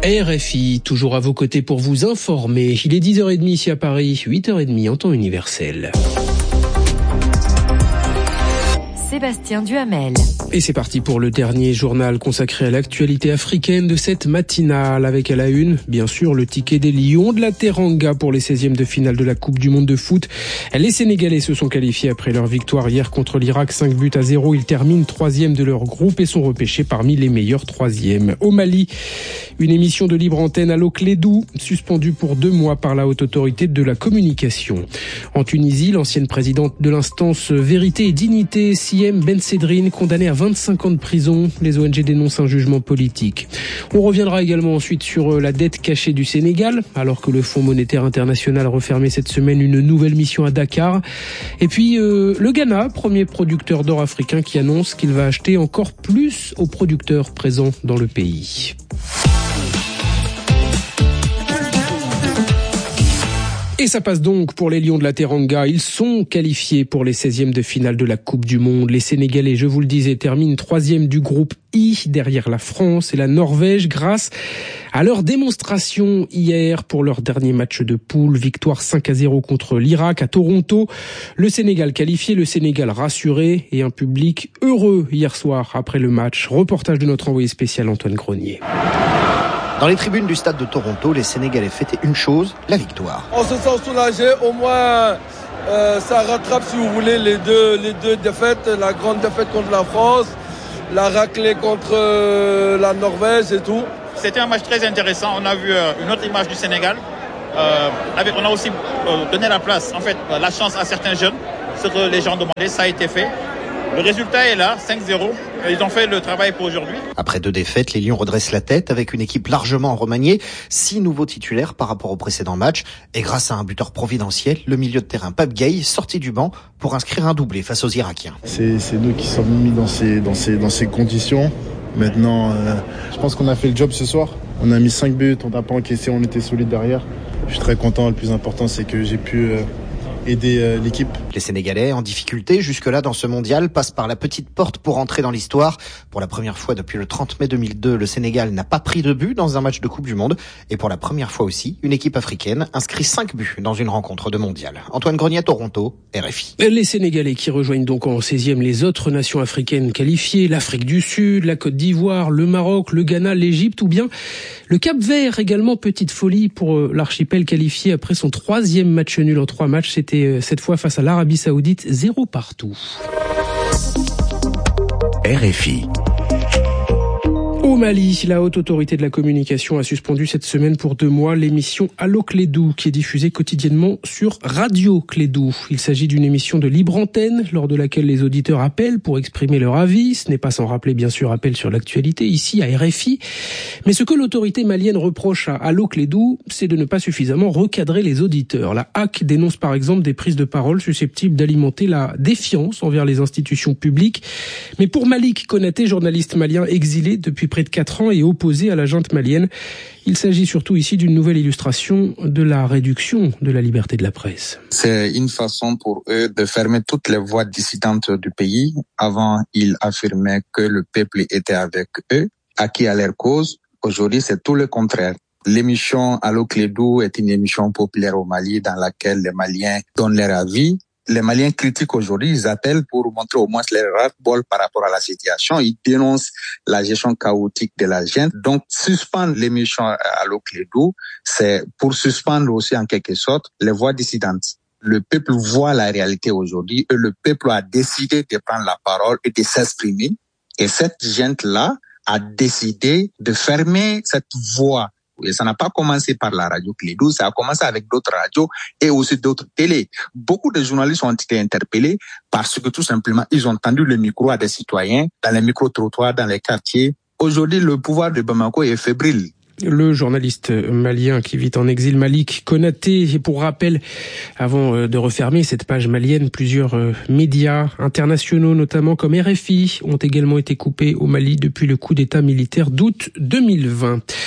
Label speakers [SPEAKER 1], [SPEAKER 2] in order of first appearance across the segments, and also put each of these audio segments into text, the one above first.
[SPEAKER 1] RFI, toujours à vos côtés pour vous informer. Il est 10h30 ici à Paris, 8h30 en temps universel.
[SPEAKER 2] Sébastien Duhamel.
[SPEAKER 1] Et c'est parti pour le dernier journal consacré à l'actualité africaine de cette matinale, avec à la une, bien sûr, le ticket des Lions de la Teranga pour les 16e de finale de la Coupe du Monde de foot. Les Sénégalais se sont qualifiés après leur victoire hier contre l'Irak, 5-0. Ils terminent 3e de leur groupe et sont repêchés parmi les meilleurs 3e. Au Mali, une émission de libre antenne à Loclédou, suspendue pour 2 mois par la Haute Autorité de la Communication. En Tunisie, l'ancienne présidente de l'instance Vérité et Dignité, Siem Ben Sedrine, condamnée à 25 ans de prison. Les ONG dénoncent un jugement politique. On reviendra également ensuite sur la dette cachée du Sénégal, alors que le Fonds monétaire international refermait cette semaine une nouvelle mission à Dakar. Et puis le Ghana, premier producteur d'or africain, qui annonce qu'il va acheter encore plus aux producteurs présents dans le pays. Et ça passe donc pour les Lions de la Teranga. Ils sont qualifiés pour les 16e de finale de la Coupe du Monde. Les Sénégalais, je vous le disais, terminent 3e du groupe I, derrière la France et la Norvège, grâce à leur démonstration hier pour leur dernier match de poule. Victoire 5-0 contre l'Irak à Toronto. Le Sénégal qualifié, le Sénégal rassuré et un public heureux hier soir après le match. Reportage de notre envoyé spécial Antoine Grenier.
[SPEAKER 3] Dans les tribunes du stade de Toronto, les Sénégalais fêtaient une chose, la victoire.
[SPEAKER 4] On se sent soulagé, au moins ça rattrape, si vous voulez, les deux défaites, la grande défaite contre la France, la raclée contre la Norvège et tout.
[SPEAKER 5] C'était un match très intéressant, on a vu une autre image du Sénégal. On a aussi donné la place, en fait, la chance à certains jeunes, ce que les gens demandaient, ça a été fait. Le résultat est là, 5-0. Ils ont fait le travail pour aujourd'hui.
[SPEAKER 3] Après 2 défaites, les Lions redressent la tête avec une équipe largement remaniée, 6 nouveaux titulaires par rapport au précédent match. Et grâce à un buteur providentiel, le milieu de terrain Pape Gueye sorti du banc pour inscrire un doublé face aux Irakiens.
[SPEAKER 6] C'est nous qui sommes mis dans ces conditions. Maintenant, je pense qu'on a fait le job ce soir. On a mis 5 buts, on n'a pas encaissé, on était solide derrière. Je suis très content, le plus important c'est que j'ai pu aider l'équipe.
[SPEAKER 3] Les Sénégalais, en difficulté jusque-là dans ce mondial, passent par la petite porte pour entrer dans l'histoire. Pour la première fois depuis le 30 mai 2002, le Sénégal n'a pas pris de but dans un match de Coupe du Monde. Et pour la première fois aussi, une équipe africaine inscrit 5 buts dans une rencontre de mondial. Antoine Grenier, Toronto, RFI.
[SPEAKER 1] Les Sénégalais qui rejoignent donc en 16e les autres nations africaines qualifiées, l'Afrique du Sud, la Côte d'Ivoire, le Maroc, le Ghana, l'Égypte ou bien le Cap-Vert. Également petite folie pour l'archipel qualifié après son 3e match nul en 3 matchs. C'était cette fois face à l'Arabie Saoudite, 0 partout.
[SPEAKER 7] RFI.
[SPEAKER 1] Au Mali, la Haute Autorité de la Communication a suspendu cette semaine pour 2 mois l'émission Allo Clédou, qui est diffusée quotidiennement sur Radio Clédou. Il s'agit d'une émission de libre antenne, lors de laquelle les auditeurs appellent pour exprimer leur avis. Ce n'est pas sans rappeler, bien sûr, appel sur l'actualité, ici à RFI. Mais ce que l'autorité malienne reproche à Allo Clédou, c'est de ne pas suffisamment recadrer les auditeurs. La HAC dénonce par exemple des prises de parole susceptibles d'alimenter la défiance envers les institutions publiques. Mais pour Malik Konaté, journaliste malien exilé depuis près de 4 ans et opposé à la junte malienne, il s'agit surtout ici d'une nouvelle illustration de la réduction de la liberté de la presse.
[SPEAKER 8] C'est une façon pour eux de fermer toutes les voix dissidentes du pays. Avant, ils affirmaient que le peuple était avec eux, acquis à leur cause. Aujourd'hui, c'est tout le contraire. L'émission Allo Clédou est une émission populaire au Mali dans laquelle les Maliens donnent leur avis. Les Maliens critiquent aujourd'hui, ils appellent pour montrer au moins leur ras-le-bol par rapport à la situation. Ils dénoncent la gestion chaotique de la junte. Donc, suspendre l'émission Allo Clédou, c'est pour suspendre aussi en quelque sorte les voix dissidentes. Le peuple voit la réalité aujourd'hui et le peuple a décidé de prendre la parole et de s'exprimer. Et cette junte-là a décidé de fermer cette voix. Et ça n'a pas commencé par la radio Clédou, ça a commencé avec d'autres radios et aussi d'autres télés. Beaucoup de journalistes ont été interpellés parce que tout simplement, ils ont tendu le micro à des citoyens dans les micro-trottoirs, dans les quartiers. Aujourd'hui, le pouvoir de Bamako est fébrile.
[SPEAKER 1] Le journaliste malien qui vit en exil, Malik Konaté. Et pour rappel, avant de refermer cette page malienne, plusieurs médias internationaux, notamment comme RFI, ont également été coupés au Mali depuis le coup d'État militaire d'août 2020.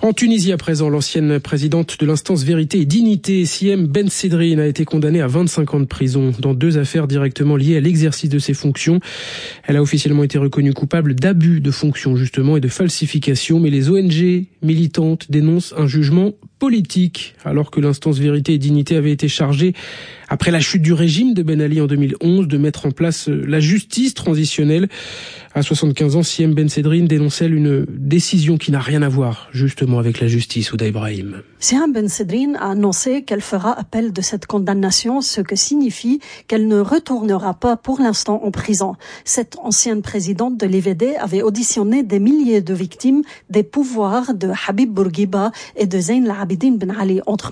[SPEAKER 1] En Tunisie à présent, l'ancienne présidente de l'instance Vérité et Dignité, Siem Ben Sedrine, a été condamnée à 25 ans de prison dans 2 affaires directement liées à l'exercice de ses fonctions. Elle a officiellement été reconnue coupable d'abus de fonction justement et de falsification, mais les ONG militantes dénoncent un jugement politique, alors que l'instance Vérité et Dignité avait été chargée, après la chute du régime de Ben Ali en 2011, de mettre en place la justice transitionnelle. À 75 ans, Siem Ben Sedrine dénonce une décision qui n'a rien à voir justement avec la justice. Ouda Ibrahim.
[SPEAKER 7] Siem Ben Sedrine a annoncé qu'elle fera appel de cette condamnation, ce que signifie qu'elle ne retournera pas pour l'instant en prison. Cette ancienne présidente de l'IVD avait auditionné des milliers de victimes des pouvoirs de Habib Bourguiba et de Zayn al-Abidin Ben Ali entre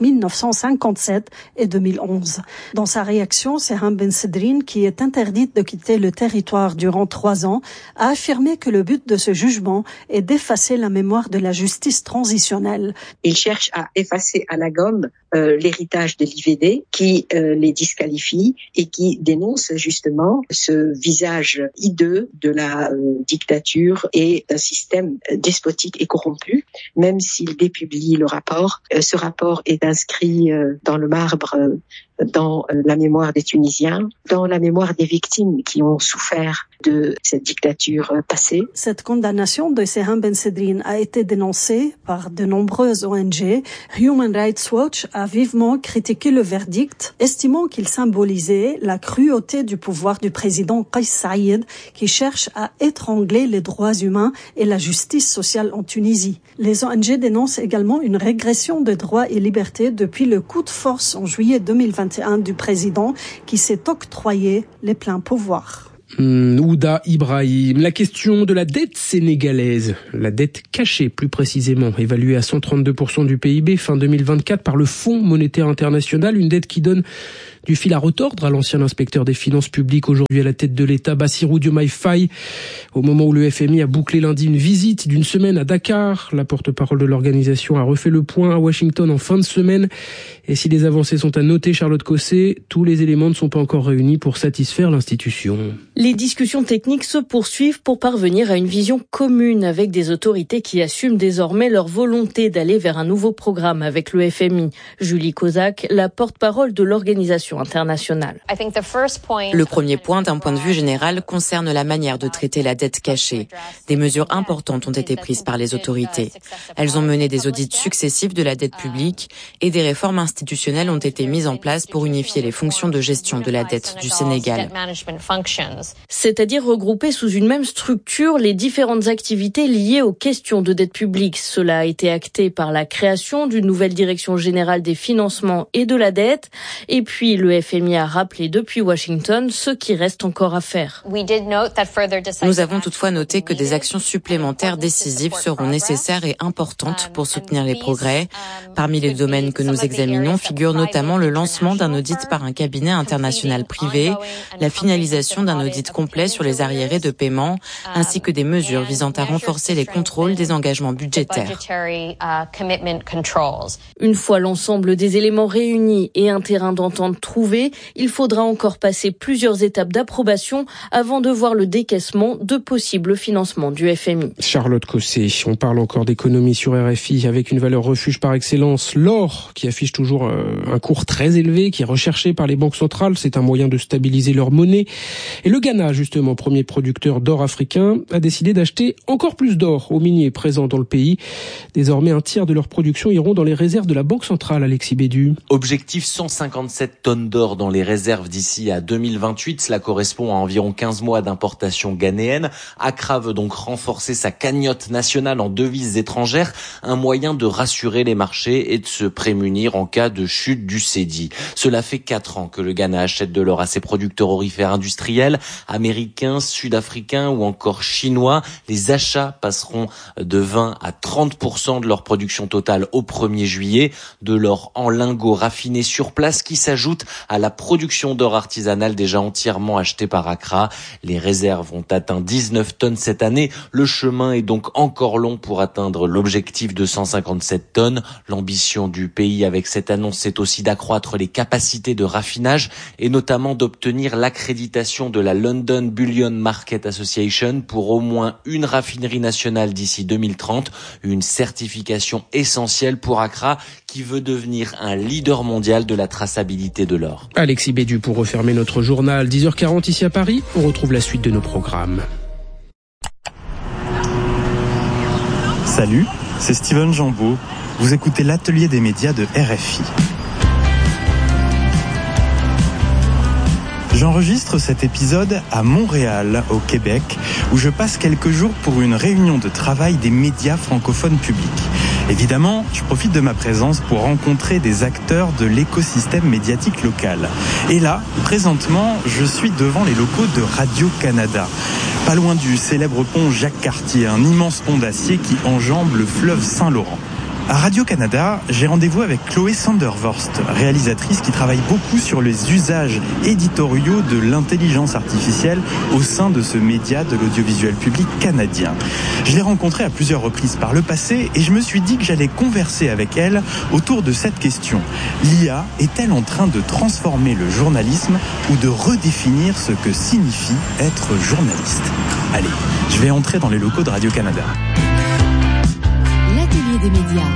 [SPEAKER 7] 1957 et 2011. Dans sa réaction, Siem Ben Sedrine, qui est interdite de quitter le territoire durant 3 ans, a affirmé que le but de ce jugement est d'effacer la mémoire de la justice transitionnelle.
[SPEAKER 9] Il cherche à effacer à la gomme l'héritage de l'IVD qui les disqualifie et qui dénonce justement ce visage hideux de la dictature et d'un système despotique et corrompu. Même s'il dépublie le rapport, ce rapport est inscrit dans le marbre, dans la mémoire des Tunisiens, dans la mémoire des victimes qui ont souffert de cette dictature passée.
[SPEAKER 7] Cette condamnation de Siem Ben Sedrine a été dénoncée par de nombreuses ONG. Human Rights Watch a vivement critiqué le verdict, estimant qu'il symbolisait la cruauté du pouvoir du président Kais Saïed, qui cherche à étrangler les droits humains et la justice sociale en Tunisie. Les ONG dénoncent également une régression des droits et libertés depuis le coup de force en juillet 2021 du président qui s'est octroyé les pleins pouvoirs.
[SPEAKER 1] Ouda Ibrahim. La question de la dette sénégalaise, la dette cachée plus précisément, évaluée à 132% du PIB fin 2024 par le Fonds monétaire international, une dette qui donne du fil à retordre à l'ancien inspecteur des finances publiques, aujourd'hui à la tête de l'État, Bassirou Diomaye Faye. Au moment où le FMI a bouclé lundi une visite d'une semaine à Dakar, la porte-parole de l'organisation a refait le point à Washington en fin de semaine. Et si les avancées sont à noter, Charlotte Cosset, tous les éléments ne sont pas encore réunis pour satisfaire l'institution.
[SPEAKER 10] Les discussions techniques se poursuivent pour parvenir à une vision commune avec des autorités qui assument désormais leur volonté d'aller vers un nouveau programme avec le FMI. Julie Kozak, la porte-parole de l'organisation internationale.
[SPEAKER 11] Le premier point, d'un point de vue général, concerne la manière de traiter la dette cachée. Des mesures importantes ont été prises par les autorités. Elles ont mené des audits successifs de la dette publique et des réformes institutionnelles ont été mises en place pour unifier les fonctions de gestion de la dette du Sénégal.
[SPEAKER 10] C'est-à-dire regrouper sous une même structure les différentes activités liées aux questions de dette publique. Cela a été acté par la création d'une nouvelle direction générale des financements et de la dette. Et puis, le FMI a rappelé depuis Washington ce qui reste encore à faire.
[SPEAKER 11] Nous avons toutefois noté que des actions supplémentaires décisives seront nécessaires et importantes pour soutenir les progrès. Parmi les domaines que nous examinons figure notamment le lancement d'un audit par un cabinet international privé, la finalisation d'un audit complet sur les arriérés de paiement, ainsi que des mesures visant à renforcer les contrôles des engagements budgétaires.
[SPEAKER 10] Une fois l'ensemble des éléments réunis et un terrain d'entente trouvé, il faudra encore passer plusieurs étapes d'approbation avant de voir le décaissement de possibles financements du FMI.
[SPEAKER 1] Charlotte Cosset, on parle encore d'économie sur RFI avec une valeur refuge par excellence, l'or, qui affiche toujours un cours très élevé, qui est recherché par les banques centrales. C'est un moyen de stabiliser leur monnaie. Et le Ghana, justement, premier producteur d'or africain, a décidé d'acheter encore plus d'or aux miniers présents dans le pays. Désormais, un tiers de leur production iront dans les réserves de la Banque centrale, Alexis Bédu.
[SPEAKER 12] Objectif 157 tonnes d'or dans les réserves d'ici à 2028. Cela correspond à environ 15 mois d'importation ghanéenne. Accra veut donc renforcer sa cagnotte nationale en devises étrangères, un moyen de rassurer les marchés et de se prémunir en cas de chute du cédis. Cela fait 4 ans que le Ghana achète de l'or à ses producteurs aurifères industriels, américains, sud-africains ou encore chinois. Les achats passeront de 20 à 30% de leur production totale au 1er juillet. De l'or en lingots raffinés sur place qui s'ajoute à la production d'or artisanal déjà entièrement achetée par Accra. Les réserves ont atteint 19 tonnes cette année. Le chemin est donc encore long pour atteindre l'objectif de 157 tonnes. L'ambition du pays avec cette annonce, c'est aussi d'accroître les capacités de raffinage et notamment d'obtenir l'accréditation de la London Bullion Market Association pour au moins une raffinerie nationale d'ici 2030, une certification essentielle pour Accra qui veut devenir un leader mondial de la traçabilité de l'or.
[SPEAKER 1] Alexis Bédu pour refermer notre journal. 10h40 ici à Paris, on retrouve la suite de nos programmes.
[SPEAKER 13] Salut, c'est Steven Jambeau. Vous écoutez l'atelier des médias de RFI. J'enregistre cet épisode à Montréal, au Québec, où je passe quelques jours pour une réunion de travail des médias francophones publics. Évidemment, je profite de ma présence pour rencontrer des acteurs de l'écosystème médiatique local. Et là, présentement, je suis devant les locaux de Radio-Canada. Pas loin du célèbre pont Jacques-Cartier, un immense pont d'acier qui enjambe le fleuve Saint-Laurent. À Radio-Canada, j'ai rendez-vous avec Chloé Sandervorst, réalisatrice qui travaille beaucoup sur les usages éditoriaux de l'intelligence artificielle au sein de ce média de l'audiovisuel public canadien. Je l'ai rencontrée à plusieurs reprises par le passé et je me suis dit que j'allais converser avec elle autour de cette question. L'IA est-elle en train de transformer le journalisme ou de redéfinir ce que signifie être journaliste ? Allez, je vais entrer dans les locaux de Radio-Canada.
[SPEAKER 2] L'atelier des médias.